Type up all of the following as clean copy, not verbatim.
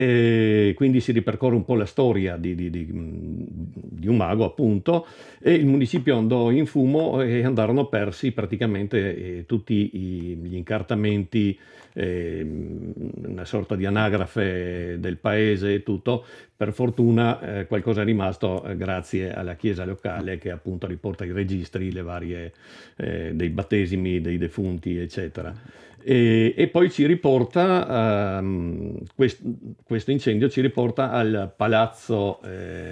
e quindi si ripercorre un po' la storia di Umago, appunto, e il municipio andò in fumo e andarono persi praticamente tutti gli incartamenti, una sorta di anagrafe del paese e tutto. Per fortuna qualcosa è rimasto grazie alla chiesa locale che appunto riporta i registri, le varie dei battesimi dei defunti, eccetera. E poi ci riporta, questo incendio ci riporta al palazzo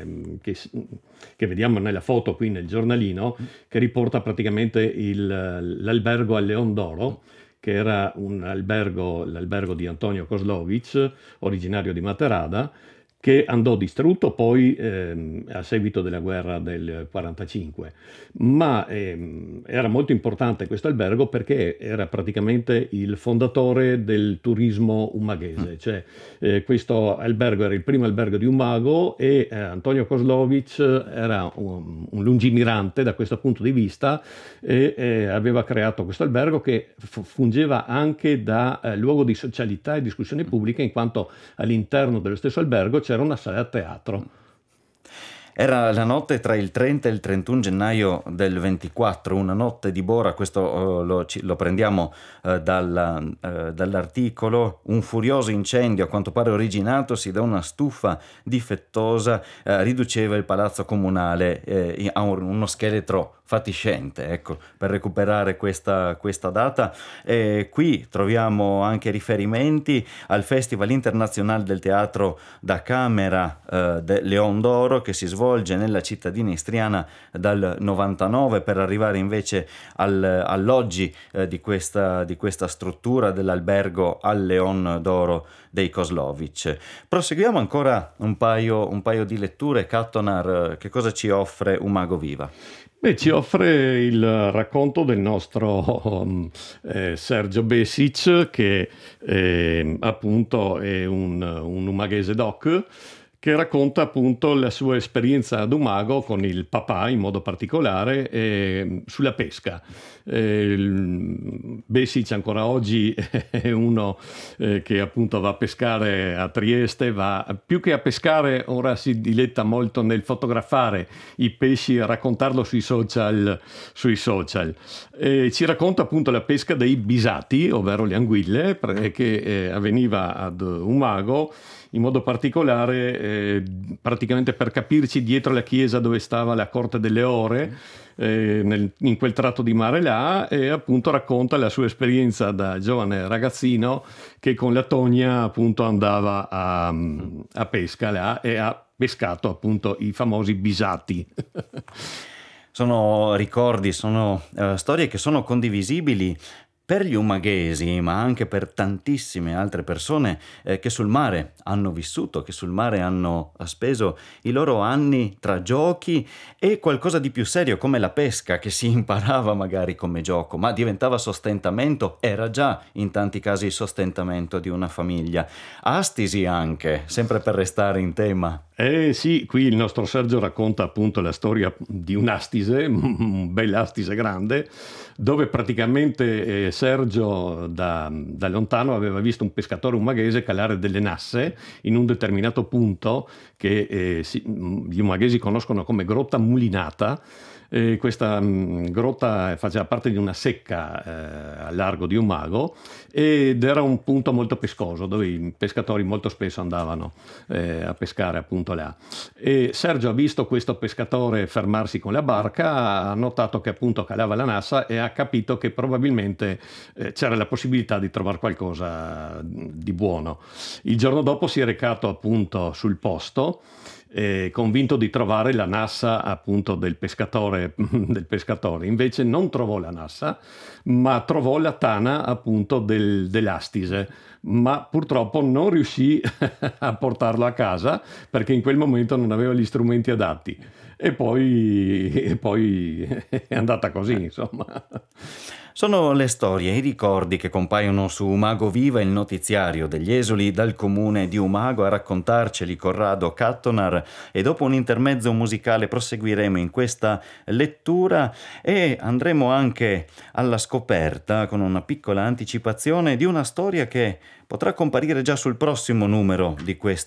che vediamo nella foto qui nel giornalino, che riporta praticamente l'albergo al Leon d'Oro, che era l'albergo di Antonio Kozlovic, originario di Materada, che andò distrutto poi a seguito della guerra del 45. Ma era molto importante questo albergo perché era praticamente il fondatore del turismo umaghese, cioè questo albergo era il primo albergo di Umago e Antonio Kozlovic era un lungimirante da questo punto di vista e aveva creato questo albergo che fungeva anche da luogo di socialità e discussione pubblica, in quanto all'interno dello stesso albergo c'era una sala teatro. Era la notte tra il 30 e il 31 gennaio del 24, una notte di Bora, questo lo prendiamo dall'articolo. Un furioso incendio, a quanto pare originatosi da una stufa difettosa, riduceva il palazzo comunale a uno scheletro fatiscente, ecco, per recuperare questa data. Qui troviamo anche riferimenti al Festival Internazionale del Teatro da Camera Leon d'Oro, che si svolge nella cittadina istriana dal 99, per arrivare invece all'oggi di questa struttura dell'albergo al Leon d'Oro dei Kozlovic. Proseguiamo ancora un paio di letture. Cattonar, che cosa ci offre Umago Viva? Beh, ci offre il racconto del nostro Sergio Besic, che appunto è un umaghese doc, che racconta appunto la sua esperienza ad Umago con il papà in modo particolare sulla pesca. Besic ancora oggi è uno che appunto va a pescare a Trieste, più che a pescare ora si diletta molto nel fotografare i pesci e raccontarlo sui social. Ci racconta appunto la pesca dei bisati, ovvero le anguille, che avveniva ad Umago, in modo particolare praticamente, per capirci, dietro la chiesa dove stava la Corte delle Ore, in quel tratto di mare là, e appunto racconta la sua esperienza da giovane ragazzino che con la togna appunto andava a pesca là e ha pescato appunto i famosi bisati. Sono ricordi, sono storie che sono condivisibili per gli umaghesi, ma anche per tantissime altre persone che sul mare hanno vissuto, che sul mare hanno speso i loro anni tra giochi e qualcosa di più serio come la pesca, che si imparava magari come gioco, ma diventava sostentamento, era già in tanti casi il sostentamento di una famiglia. Astisi anche, sempre per restare in tema. Sì, qui il nostro Sergio racconta appunto la storia di un astise, un bel astise grande, dove praticamente Sergio da lontano aveva visto un pescatore umaghese calare delle nasse in un determinato punto che gli umaghesi conoscono come grotta mulinata. Questa grotta faceva parte di una secca a largo di Umago ed era un punto molto pescoso dove i pescatori molto spesso andavano a pescare appunto là. E Sergio ha visto questo pescatore fermarsi con la barca, ha notato che appunto calava la nassa e ha capito che probabilmente c'era la possibilità di trovare qualcosa di buono. Il giorno dopo si è recato appunto sul posto, convinto di trovare la nassa appunto del pescatore. Invece non trovò la nassa, ma trovò la tana appunto dell'astise, ma purtroppo non riuscì a portarlo a casa perché in quel momento non aveva gli strumenti adatti, e poi è andata così, insomma. Sono le storie, i ricordi che compaiono su Umago Viva, il notiziario degli esuli dal comune di Umago. A raccontarceli Corrado Cattonar, e dopo un intermezzo musicale proseguiremo in questa lettura e andremo anche alla scoperta, con una piccola anticipazione, di una storia che potrà comparire già sul prossimo numero di questa